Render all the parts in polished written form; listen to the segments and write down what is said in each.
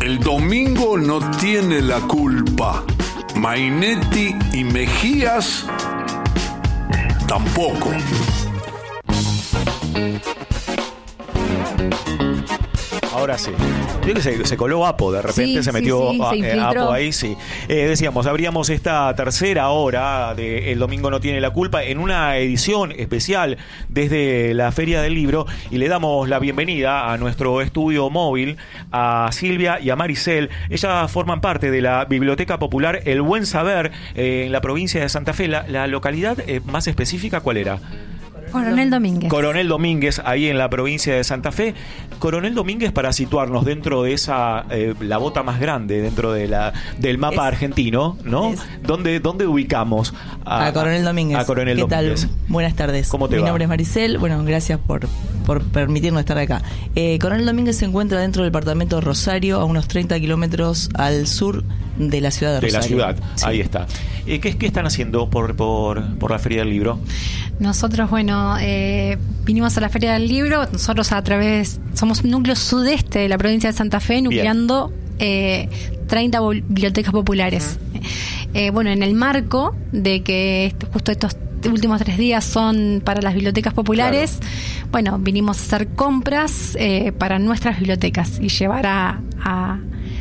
El domingo no tiene la culpa. Mainetti y Mejías tampoco. Ahora sí. Yo que se coló Apo, de repente se metió Apo ahí, sí. Decíamos, abríamos esta tercera hora de El Domingo no tiene la culpa en una edición especial desde la Feria del Libro, y le damos la bienvenida a nuestro estudio móvil a Silvia y a Maricel. Ellas forman parte de la Biblioteca Popular El Buen Saber en la provincia de Santa Fe. La localidad más específica, ¿cuál era? Coronel Domínguez. Coronel Domínguez, ahí en la provincia de Santa Fe. Coronel Domínguez, para situarnos dentro de esa, la bota más grande, dentro de del mapa argentino, ¿no? ¿Dónde ubicamos a Coronel Domínguez? A Coronel Domínguez. ¿Qué tal? Buenas tardes. ¿Cómo te va? Mi nombre es Maricel. Bueno, gracias por permitirnos estar acá. Coronel Domínguez se encuentra dentro del departamento de Rosario, a unos 30 kilómetros al sur de la ciudad de Rosario. De la ciudad, sí. Ahí está. ¿Qué están haciendo por la Feria del Libro? Nosotros, vinimos a la Feria del Libro. Nosotros somos un núcleo sudeste de la provincia de Santa Fe, nucleando 30 bibliotecas populares. En el marco de que justo estos últimos 3 días son para las bibliotecas populares, claro. Vinimos a hacer compras para nuestras bibliotecas y llevar a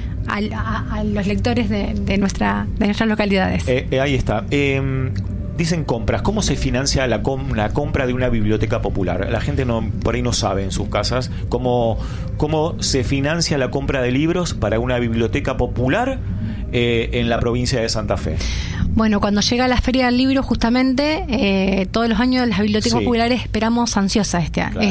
los lectores de nuestras localidades. Ahí está. Dicen compras. ¿Cómo se financia la compra de una biblioteca popular? La gente por ahí no sabe en sus casas cómo se financia la compra de libros para una biblioteca popular en la provincia de Santa Fe. Bueno, cuando llega la Feria del Libro, justamente, todos los años las bibliotecas populares esperamos ansiosas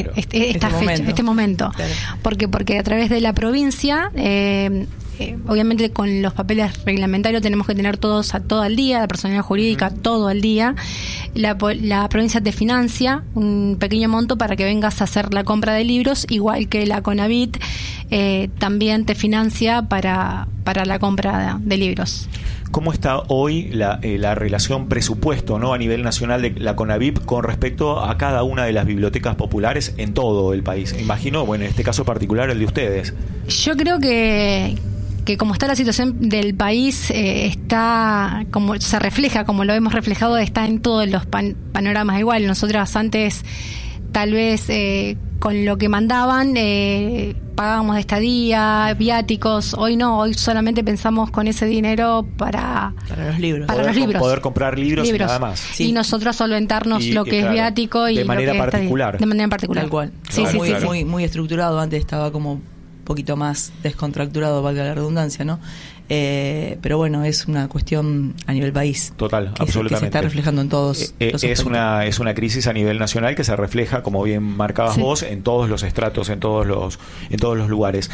este momento. Claro. Porque a través de la provincia, obviamente con los papeles reglamentarios tenemos que tener todo al día, la personalidad jurídica todo al día. La provincia te financia un pequeño monto para que vengas a hacer la compra de libros, igual que la CONAVIT también te financia para la compra de libros. ¿Cómo está hoy la relación presupuesto, ¿no?, a nivel nacional de la CONAVIP con respecto a cada una de las bibliotecas populares en todo el país? Imagino, en este caso particular, el de ustedes. Yo creo que como está la situación del país, está como se refleja, como lo hemos reflejado, está en todos los panoramas igual. Nosotros antes, tal vez con lo que mandaban, pagábamos de estadía, viáticos. Hoy no, hoy solamente pensamos con ese dinero para los libros. Poder comprar libros y nada más. Sí. Y nosotros solventarnos lo que es viático y de manera particular. De manera particular. Tal cual. Sí. Muy estructurado. Antes estaba como poquito más descontracturado, valga la redundancia, ¿no? Pero es una cuestión a nivel país. Total, absolutamente. Que se está reflejando en todos los es una crisis a nivel nacional que se refleja, como bien marcabas vos, en todos los estratos, en todos los lugares.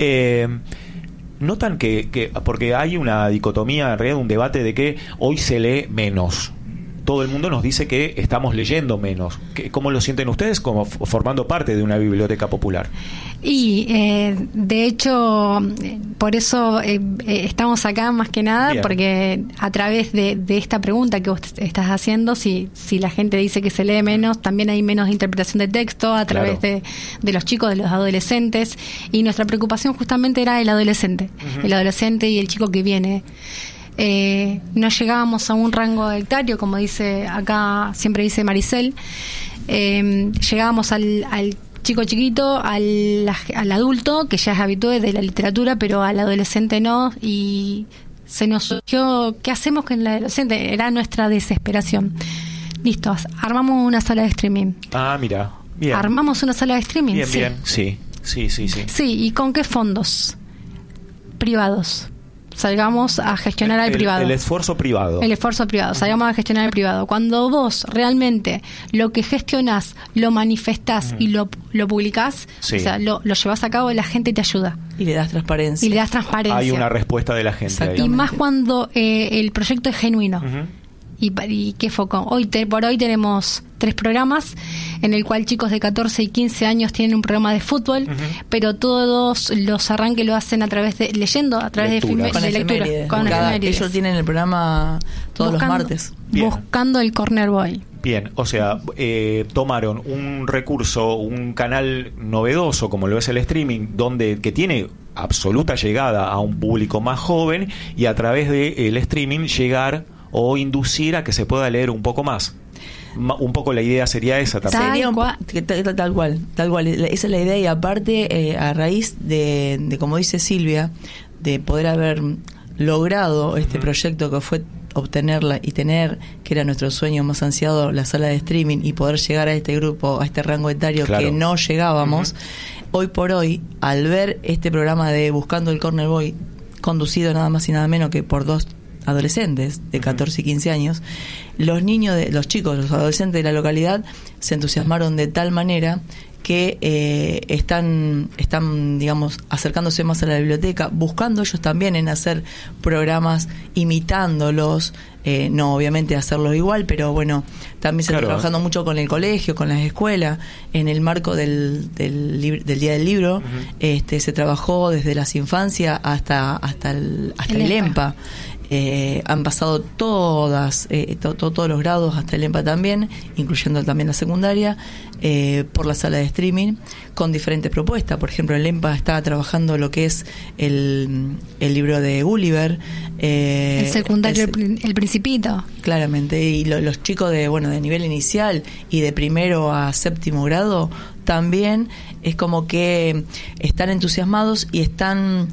Notan que porque hay una dicotomía, en realidad un debate de que hoy se lee menos. Todo el mundo nos dice que estamos leyendo menos. ¿Cómo lo sienten ustedes como formando parte de una biblioteca popular? Y de hecho, por eso estamos acá más que nada. Bien. Porque a través de esta pregunta que vos estás haciendo, si la gente dice que se lee menos, también hay menos interpretación de texto a través de los chicos, de los adolescentes. Y nuestra preocupación justamente era el adolescente, el adolescente y el chico que viene. No llegábamos a un rango etario, como dice acá, siempre dice Maricel. Llegábamos al chico chiquito, al adulto, que ya es habitué de la literatura, pero al adolescente no, y se nos surgió, ¿qué hacemos con el adolescente? Era nuestra desesperación. Listo, armamos una sala de streaming. Ah, mira, bien. Armamos una sala de streaming. Bien, sí. Sí, ¿y con qué fondos? Privados. Salgamos a gestionar al privado. El esfuerzo privado. Salgamos a gestionar el privado. Cuando vos realmente lo que gestionás, lo manifestás y lo publicás, o sea, lo llevás a cabo, la gente te ayuda. Y le das transparencia. Hay una respuesta de la gente. Y más cuando el proyecto es genuino. ¿Y qué foco? Por hoy tenemos 3 programas en el cual chicos de 14 y 15 años tienen un programa de fútbol, pero todos los arranques lo hacen a través de leyendo, a través de lectura. Con ellos tienen el programa todos los martes. Buscando el Corner Boy. Bien, o sea, tomaron un recurso, un canal novedoso como lo es el streaming, que tiene absoluta llegada a un público más joven y a través del streaming llegar o inducir a que se pueda leer un poco más. Un poco la idea sería esa también. Tal cual. Esa es la idea, y aparte, a raíz de, como dice Silvia, de poder haber logrado este proyecto que fue obtenerla y tener, que era nuestro sueño más ansiado, la sala de streaming, y poder llegar a este grupo, a este rango etario que no llegábamos, hoy por hoy, al ver este programa de Buscando el Corner Boy, conducido nada más y nada menos que por 2 adolescentes de 14 y 15 años, los chicos, los adolescentes de la localidad se entusiasmaron de tal manera que están, digamos, acercándose más a la biblioteca, buscando ellos también en hacer programas, imitándolos, no obviamente hacerlo igual, pero bueno, también se está trabajando mucho con el colegio, con las escuelas, en el marco del Día del Libro. Se trabajó desde las infancias hasta el EMPA. Han pasado todos los grados hasta el EMPA también, incluyendo también la secundaria, por la sala de streaming, con diferentes propuestas. Por ejemplo, el EMPA está trabajando lo que es el libro de Gulliver, el secundario, el Principito, claramente, y los chicos de nivel inicial y de 1º a 7º grado también es como que están entusiasmados y están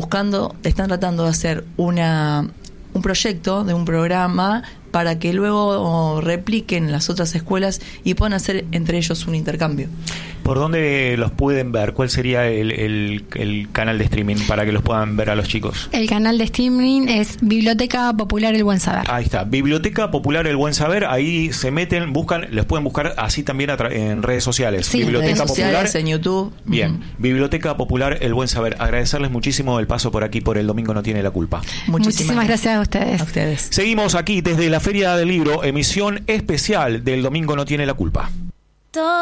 tratando de hacer un proyecto de un programa para que luego repliquen las otras escuelas y puedan hacer entre ellos un intercambio. ¿Por dónde los pueden ver? ¿Cuál sería el canal de streaming para que los puedan ver a los chicos? El canal de streaming es Biblioteca Popular El Buen Saber. Ahí está, Biblioteca Popular El Buen Saber. Ahí se meten, buscan, les pueden buscar así también en redes sociales. Sí, Biblioteca redes Popular en YouTube. Bien, Biblioteca Popular El Buen Saber. Agradecerles muchísimo el paso por aquí, por El Domingo No Tiene la Culpa. Muchísimas gracias a ustedes. Seguimos aquí desde la Feria del Libro, emisión especial del Domingo No Tiene la Culpa.